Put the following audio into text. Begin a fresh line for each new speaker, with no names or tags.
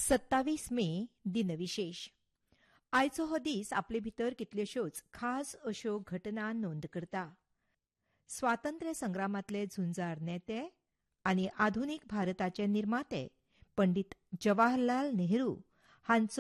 27 मे दिनविशेष. आयचो हो दीस आपले भितर कितल्योश्योच खास अश्यो घटना नोंद करता. स्वातंत्र्य संग्रामांतले झुंजार नेते आनी आधुनीक भारताचे निर्माते पंडीत जवाहरलाल नेहरू हांचो